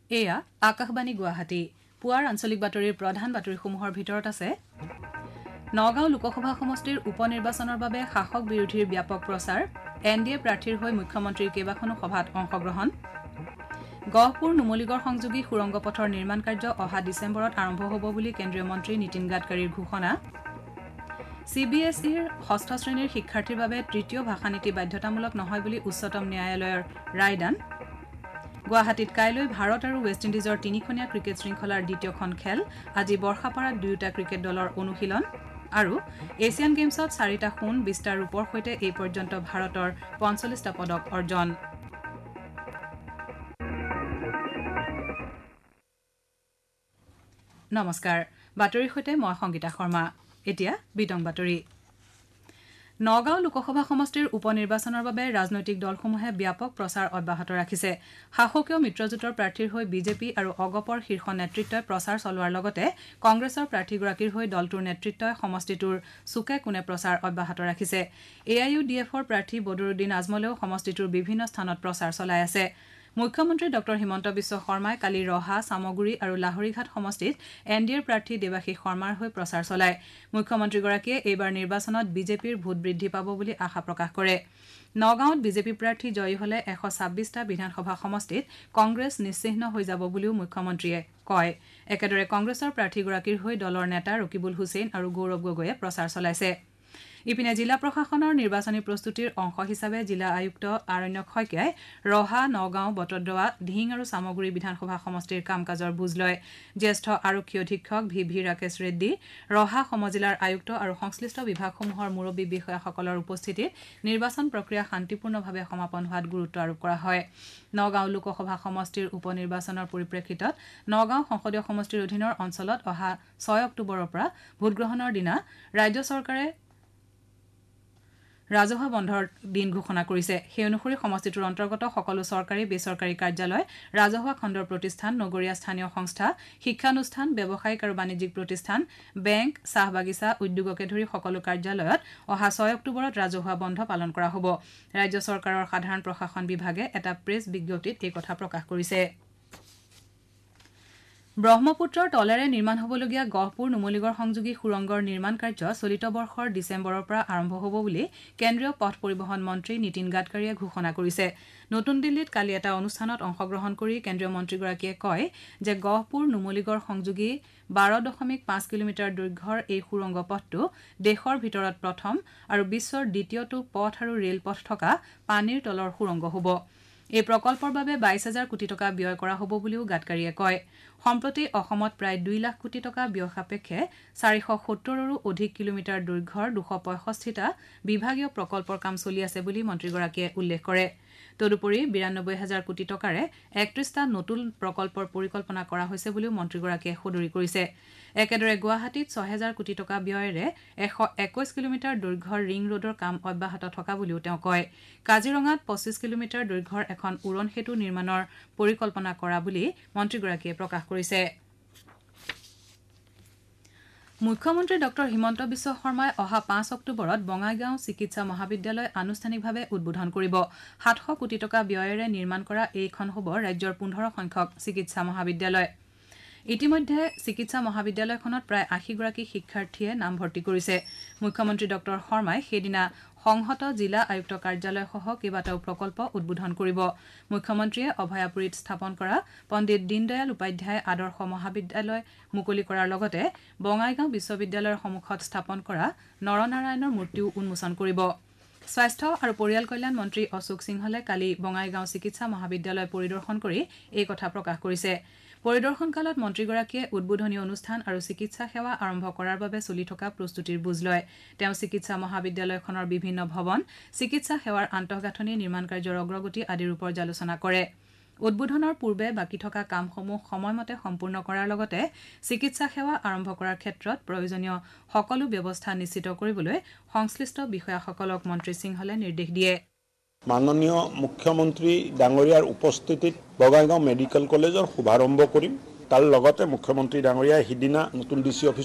এয়া আকাশবাণী গুৱাহাটী পুৱাৰ আঞ্চলিক বাতৰিৰ প্ৰধান বাতৰিসমূহৰ ভিতৰত আছে নগাঁও লোকসভা সমষ্টিৰ উপ নিৰ্বাচনৰ বাবে শাসক বিৰোধীৰ ব্যাপক প্ৰচাৰ এনডিএ প্ৰাৰ্থীৰ হৈ মুখ্যমন্ত্ৰীৰ কেইবাখনো সভাত অংশগ্ৰহণ গহপুৰ নুমলীগড় সংযোগী সুৰংগ পথৰ নিৰ্মাণ কাৰ্য অহা ডিচেম্বৰত আৰম্ভ হ'ব বুলি কেন্দ্ৰীয় মন্ত্ৰী নীতিন গাডকাৰীৰ ঘোষণা চিবিএছইৰ ষষ্ঠ শ্ৰেণীৰ শিক্ষাৰ্থীৰ বাবে তৃতীয় ভাষানীতি বাধ্যতামূলক নহয় বুলি উচ্চতম ন্যায়ালয়ৰ ৰায়দান গুৱাহাটীত কাইলৈ ভাৰত আৰু ৱেষ্ট ইণ্ডিজৰ তিনিখনীয়া ক্ৰিকেট শৃংখলাৰ দ্বিতীয়খন খেল আজি বৰ্ষাপাৰাত দুয়োটা ক্ৰিকেট দলৰ অনুশীলন আৰু এছিয়ান গেমছত 4টা সোণ 20টা ৰূপৰ সৈতে এই পৰ্যন্ত ভাৰতৰ 45টা পদক অৰ্জন নমস্কাৰ বাতৰিৰ সৈতে মই সংগীতা শৰ্মা এতিয়া বিতং বাতৰি নগাঁও লোকসভা সমষ্টিৰ উপ নিৰ্বাচনৰ বাবে ৰাজনৈতিক দলসমূহে ব্যাপক প্ৰচাৰ অব্যাহত ৰাখিছে শাসকীয় মিত্ৰজোঁটৰ প্ৰাৰ্থীৰ হৈ বিজেপি আৰু অগপৰ শীৰ্ষ নেতৃত্বই প্ৰচাৰ চলোৱাৰ লগতে কংগ্ৰেছৰ প্ৰাৰ্থীগৰাকীৰ হৈ দলটোৰ নেতৃত্বই সমষ্টিটোৰ চুকে কোণে প্ৰচাৰ অব্যাহত ৰাখিছে এআইইউডিএফৰ প্ৰাৰ্থী বদৰুদ্দিন আজমলেও সমষ্টিটোৰ বিভিন্ন স্থানত প্ৰচাৰ চলাই আছে মুখ্যমন্ত্ৰী ডক্টৰ হিমন্ত বিশ্ব শৰ্মাই কালি ৰহা সামগুৰি আৰু লাহৰীঘাট সমষ্টিত এনডিএৰ প্ৰাৰ্থী দেৱাশীষ শৰ্মাৰ হৈ প্ৰচাৰ চলায় মুখ্যমন্ত্ৰীগৰাকীয়ে এইবাৰ নিৰ্বাচনত বিজেপিৰ ভোট বৃদ্ধি পাব বুলি আশা প্ৰকাশ কৰে নগাঁৱত বিজেপি প্ৰাৰ্থী জয়ী হলে 126টা বিধানসভা সমষ্টিত কংগ্ৰেছ নিশ্চিহ্ন হৈ যাব বুলিও মুখ্যমন্ত্ৰীয়ে কয় একেদৰে কংগ্ৰেছৰ প্ৰাৰ্থীগৰাকীৰ হৈ দলৰ নেতা ৰকিবুল হুছেইন আৰু গৌৰৱ গগৈয়ে প্ৰচাৰ চলাইছে ইপিনে জিলা প্ৰশাসনৰ নিৰ্বাচনী প্ৰস্তুতিৰ অংশ হিচাপে জিলা আয়ুক্ত আৰণ্যক শইকীয়াই ৰহা নগাঁও বটদ্ৰৱা ধিং আৰু সামগুৰি বিধানসভা সমষ্টিৰ কাম কাজৰ বুজ লয় জ্যেষ্ঠ আৰক্ষী অধীক্ষক ভি ৰাকেশ ৰেড্ডী ৰহা সমজিলাৰ আয়ুক্ত আৰু সংশ্লিষ্ট বিভাগসমূহৰ মুৰব্বী বিষয়াসকলৰ উপস্থিতিত নিৰ্বাচন প্ৰক্ৰিয়া শান্তিপূৰ্ণভাৱে সমাপন হোৱাত গুৰুত্ব আৰোপ কৰা হয় নগাঁও লোকসভা সমষ্টিৰ উপ নিৰ্বাচনৰ পৰিপ্ৰেক্ষিতত নগাঁও সংসদীয় সমষ্টিৰ অধীনৰ অঞ্চলত অহা 6 অক্টোবৰৰ পৰা ভোটগ্ৰহণৰ দিনা ৰাজ্য চৰকাৰে ৰাজহুৱা বন্ধৰ দিন ঘোষণা কৰিছে সেই অনুসৰি সমষ্টিটোৰ অন্তৰ্গত সকলো চৰকাৰী বেচৰকাৰী কাৰ্যালয় ৰাজহুৱা খণ্ডৰ প্ৰতিষ্ঠান নগৰীয়া স্থানীয় সংস্থা শিক্ষানুষ্ঠান ব্যৱসায়িক আৰু বাণিজ্যিক প্ৰতিষ্ঠান বেংক চাহ বাগিচা উদ্যোগকে ধৰি সকলো কাৰ্যালয়ত অহা 6 অক্টোবৰত ৰাজহুৱা বন্ধ পালন কৰা হ'ব ৰাজ্য চৰকাৰৰ সাধাৰণ প্ৰশাসন বিভাগে এটা প্ৰেছ বিজ্ঞপ্তিত এই কথা প্ৰকাশ কৰিছে ব্ৰহ্মপুত্ৰৰ তলেৰে নিৰ্মাণ হ'বলগীয়া গহপুৰ নুমলীগড় সংযোগী সুৰংগৰ নিৰ্মাণ কাৰ্য চলিত বৰ্ষৰ ডিচেম্বৰৰ পৰা আৰম্ভ হ'ব বুলি কেন্দ্ৰীয় পথ পৰিবহণ মন্ত্ৰী নীতিন গাডকাৰীয়ে ঘোষণা কৰিছে নতুন দিল্লীত কালি এটা অনুষ্ঠানত অংশগ্ৰহণ কৰি কেন্দ্ৰীয় মন্ত্ৰীগৰাকীয়ে কয় যে গহপুৰ নুমলীগড় সংযোগী 12.5 কিলোমিটাৰ দৈৰ্ঘ্যৰ এই সুৰংগ পথটো দেশৰ ভিতৰত প্ৰথম আৰু বিশ্বৰ দ্বিতীয়টো পথ আৰু ৰেলপথ থকা পানীৰ তলৰ সুৰংগ হ'ব এই প্ৰকল্পৰ বাবে 22,000 কোটি টকা ব্যয় কৰা হ'ব বুলিও গাডকাৰীয়ে কয় সম্প্ৰতি অসমত প্ৰায় 2 লাখ কোটি টকা ব্যয় সাপেক্ষে 470ৰো অধিক কিলোমিটাৰ দৈৰ্ঘ্যৰ 265টা বিভাগীয় প্ৰকল্পৰ কাম চলি আছে বুলি মন্ত্ৰীগৰাকীয়ে উল্লেখ কৰে তদুপৰি 92,000 কোটি টকাৰে 31টা নতুন প্ৰকল্পৰ পৰিকল্পনা কৰা হৈছে বুলিও মন্ত্ৰীগৰাকীয়ে সদৰি কৰিছে একেদৰে গুৱাহাটীত 6,000 কোটি টকা ব্যয়েৰে 121 কিলোমিটাৰ দৈৰ্ঘ্যৰ ৰিং ৰোডৰ কাম অব্যাহত থকা বুলিও তেওঁ কয় কাজিৰঙাত 25 কিলোমিটাৰ দৈৰ্ঘ্যৰ এখন উৰণ সেতু নিৰ্মাণৰ পৰিকল্পনা কৰা বুলি মন্ত্ৰীগৰাকীয়ে প্ৰকাশ কৰিছে মুখ্যমন্ত্ৰী ডক্টৰ হিমন্ত বিশ্ব শৰ্মাই অহা 5 অক্টোবৰত বঙাইগাঁও চিকিৎসা মহাবিদ্যালয় আনুষ্ঠানিকভাৱে উদ্বোধন কৰিব 700 কোটি টকা ব্যয়েৰে নিৰ্মাণ কৰা এইখন হ'ব ৰাজ্যৰ 15 সংখ্যক চিকিৎসা মহাবিদ্যালয় ইতিমধ্যে চিকিৎসা মহাবিদ্যালয়খনত প্ৰায় 80 গৰাকী শিক্ষাৰ্থীয়ে নামভৰ্তি কৰিছে মুখ্যমন্ত্ৰী ডক্টৰ শৰ্মাই সেইদিনা সংহত জিলা আয়ুক্ত কাৰ্যালয়সহ কেইবাটাও প্ৰকল্প উদ্বোধন কৰিব মুখ্যমন্ত্ৰীয়ে অভয়াপুৰীত স্থাপন কৰা পণ্ডিত দীনদয়াল উপাধ্যায় আদৰ্শ মহাবিদ্যালয় মুকলি কৰাৰ লগতে বঙাইগাঁও বিশ্ববিদ্যালয়ৰ সন্মুখত স্থাপন কৰা নৰনাৰায়ণৰ মূৰ্তিও উন্মোচন কৰিব স্বাস্থ্য আৰু পৰিয়াল কল্যাণ মন্ত্ৰী অশোক সিংহলে কালি বঙাইগাঁও চিকিৎসা মহাবিদ্যালয় পৰিদৰ্শন কৰি এই কথা প্ৰকাশ কৰিছে পৰিদৰ্শন কালত মন্ত্ৰীগৰাকীয়ে উদ্বোধনী অনুষ্ঠান আৰু চিকিৎসা সেৱা আৰম্ভ কৰাৰ বাবে চলি থকা প্ৰস্তুতিৰ বুজ লয় তেওঁ চিকিৎসা মহাবিদ্যালয়খনৰ বিভিন্ন ভৱন চিকিৎসা সেৱাৰ আন্তঃগাঁথনি নিৰ্মাণ কাৰ্যৰ অগ্ৰগতি আদিৰ ওপৰত আলোচনা কৰে উদ্বোধনৰ পূৰ্বে বাকি থকা কামসমূহ সময়মতে সম্পূৰ্ণ কৰাৰ লগতে চিকিৎসা সেৱা আৰম্ভ কৰাৰ ক্ষেত্ৰত প্ৰয়োজনীয় সকলো ব্যৱস্থা নিশ্চিত কৰিবলৈ সংশ্লিষ্ট বিষয়াসকলক মন্ত্ৰী সিংহলে নিৰ্দেশ দিয়ে মাননীয় মুখ্যমন্ত্ৰী ডাঙৰীয়াৰ উপস্থিতিত বঙাইগাঁও মেডিকেল কলেজৰ শুভাৰম্ভ কৰিম তাৰ লগতে মুখ্যমন্ত্ৰী ডাঙৰীয়াই সিদিনা নতুন ডিচি অফিচ